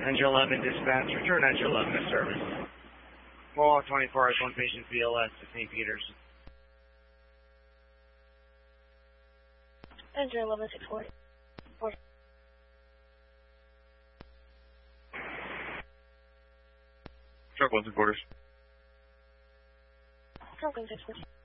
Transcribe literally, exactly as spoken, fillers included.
Engine eleven dispatch, return Engine eleven to service. Four twenty-four hours, one patient B L S to Saint Peter's. Engine eleven six forty. Four. Truck one, quarters. Truck one six forty.